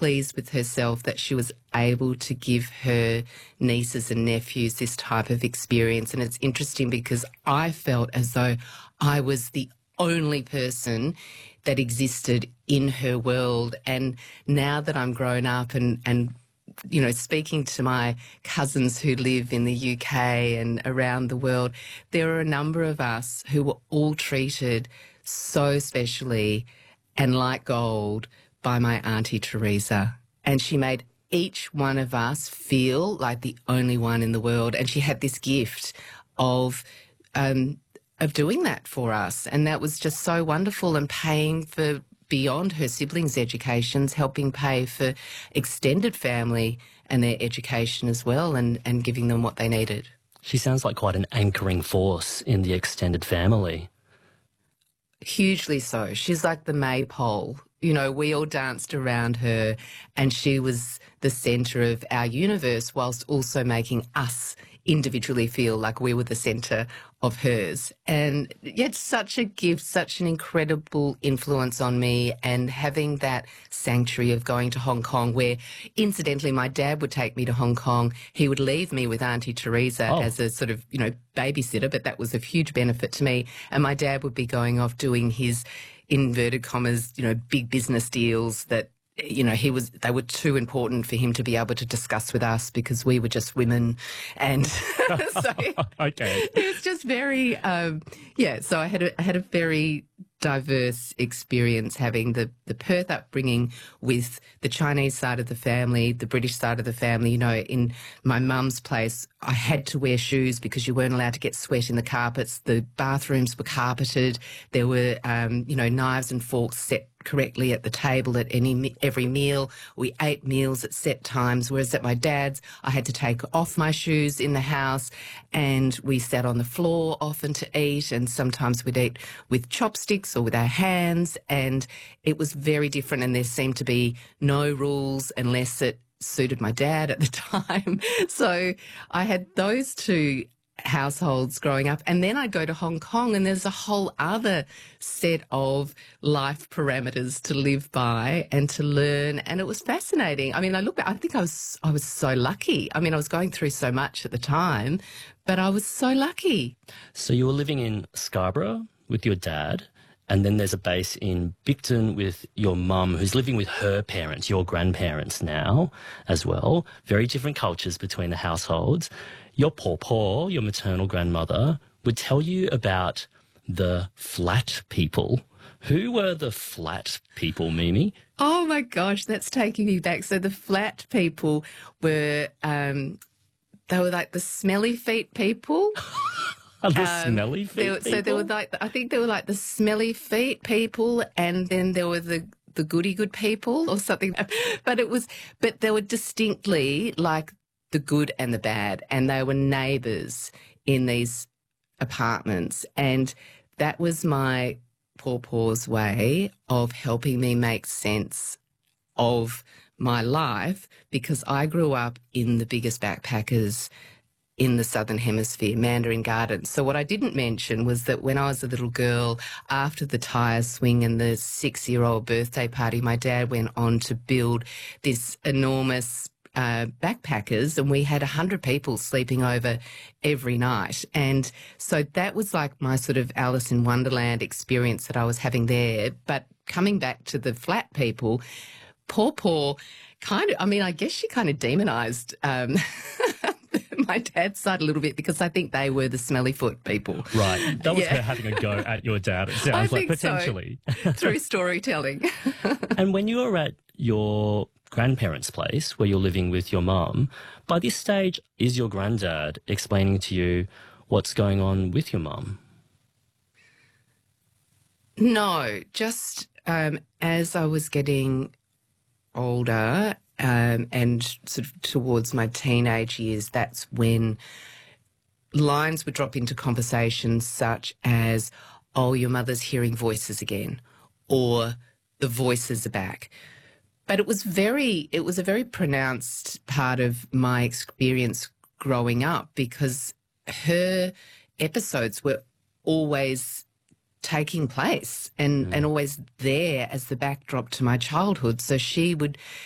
pleased with herself that she was able to give her nieces and nephews this type of experience. And it's interesting because I felt as though I was the only person that existed in her world. And now that I'm grown up and you know, speaking to my cousins who live in the UK and around the world, there are a number of us who were all treated so specially and like gold by my Auntie Teresa. And she made each one of us feel like the only one in the world. And she had this gift of doing that for us. And that was just so wonderful, and paying for beyond her siblings' educations, helping pay for extended family and their education as well, and giving them what they needed. She sounds like quite an anchoring force in the extended family. Hugely so. She's like the maypole. You know, we all danced around her, and she was the centre of our universe, whilst also making us individually feel like we were the centre of hers. And yet such a gift, such an incredible influence on me, and having that sanctuary of going to Hong Kong, where incidentally my dad would take me to Hong Kong. He would leave me with Auntie Teresa as a sort of, you know, babysitter, but that was a huge benefit to me. And my dad would be going off doing his, inverted commas, you know, big business deals that, you know, they were too important for him to be able to discuss with us because we were just women. And so Okay. it was just very, so I had a very diverse experience having the Perth upbringing with the Chinese side of the family, the British side of the family. You know, in my mum's place, I had to wear shoes because you weren't allowed to get sweat in the carpets. The bathrooms were carpeted. There were, knives and forks set correctly at the table at every meal. We ate meals at set times, whereas at my dad's, I had to take off my shoes in the house, and we sat on the floor often to eat, and sometimes we'd eat with chopsticks or with our hands, and it was very different, and there seemed to be no rules unless it suited my dad at the time. So I had those two households growing up, and then I'd go to Hong Kong and there's a whole other set of life parameters to live by and to learn, and it was fascinating. I mean, I think I was so lucky. I mean, I was going through so much at the time, but I was so lucky. So you were living in Scarborough with your dad, and then there's a base in Bicton with your mum, who's living with her parents, your grandparents now as well. Very different cultures between the households. Your pawpaw, your maternal grandmother, would tell you about the flat people. Who were the flat people, Mimi? Oh my gosh, that's taking me back. So the flat people were, they were like the smelly feet people. The smelly feet people? So there were I think there were like the smelly feet people, and then there were the goody good people or something. But they were distinctly like the good and the bad, and they were neighbours in these apartments. And that was my pawpaw's way of helping me make sense of my life, because I grew up in the biggest backpackers in the Southern Hemisphere, Mandarin Gardens. So what I didn't mention was that when I was a little girl, after the tyre swing and the 6-year-old birthday party, my dad went on to build this enormous backpackers, and we had 100 people sleeping over every night. And so that was like my sort of Alice in Wonderland experience that I was having there. But coming back to the flat people, Pawpaw I guess she kind of demonised my dad's side a little bit, because I think they were the smelly foot people. Right. That was her having a go at your dad, it sounds like, potentially. So, through storytelling. And when you were at your grandparents' place where you're living with your mum, by this stage, is your granddad explaining to you what's going on with your mum? No, just as I was getting older and sort of towards my teenage years, that's when lines would drop into conversations such as, oh, your mother's hearing voices again, or the voices are back. But it was a very pronounced part of my experience growing up, because her episodes were always taking place and always there as the backdrop to my childhood. So she would